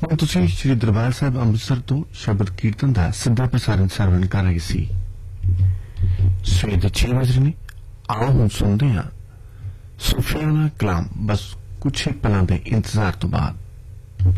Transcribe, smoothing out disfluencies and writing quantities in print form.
ਹੁਣ ਤੁਸੀਂ ਸ਼੍ਰੀ ਦਰਬਾਰ ਸਾਹਿਬ ਅੰਮ੍ਰਿਤਸਰ ਤੋਂ ਸ਼ਬਦ ਕੀਰਤਨ ਦਾ ਸਿੱਧਾ ਪ੍ਰਸਾਰਣ ਸਰਵਣ ਕਰ ਰਹੇ ਸੀ। ਸਵੇਰ ਦੇ 6 ਵਜ ਰਹੇ ਨੇ। ਆਓ ਹੁਣ ਸੁਣਦੇ ਹਾਂ ਸੂਫੀਆਨਾ ਕਲਾਮ, ਬਸ ਕੁਛ ਹੀ ਪਲਾਂ ਦੇ ਇੰਤਜ਼ਾਰ ਤੋਂ ਬਾਅਦ।